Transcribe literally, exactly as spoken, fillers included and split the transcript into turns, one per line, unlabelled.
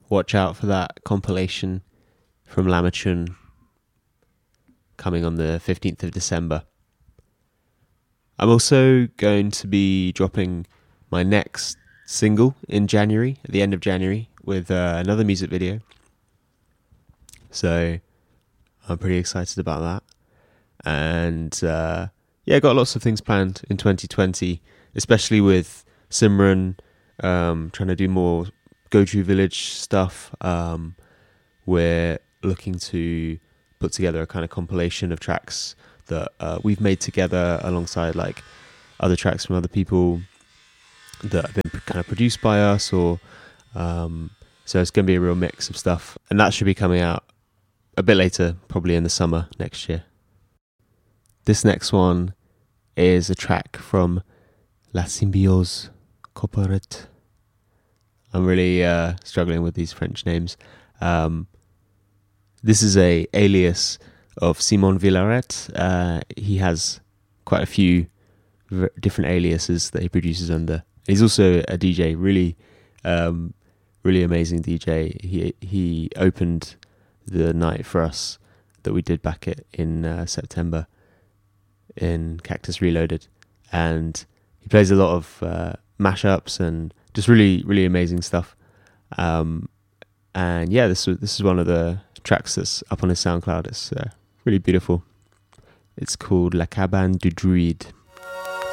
watch out for that compilation from Lamachun coming on the fifteenth of December. I'm also going to be dropping my next single in January, at the end of January, with uh, another music video. So I'm pretty excited about that. And uh, yeah, got lots of things planned in twenty twenty, especially with Simran, um, trying to do more Goju Village stuff. Um, we're looking to put together a kind of compilation of tracks that uh, we've made together alongside like other tracks from other people that have been kind of produced by us, or um, so it's going to be a real mix of stuff, and that should be coming out a bit later, probably in the summer next year. This next one is a track from La Symbiose Corporate. I'm really uh, struggling with these French names. Um, this is a alias of Simon Villaret. Uh, he has quite a few v- different aliases that he produces under. He's also a D J, really, um, really amazing D J. He he opened the night for us that we did back at, in uh, September in Cactus Reloaded, and he plays a lot of uh, mashups and just really, really amazing stuff. Um, and yeah, this this is one of the tracks that's up on his SoundCloud. It's uh, really beautiful. It's called La Cabane du Druide.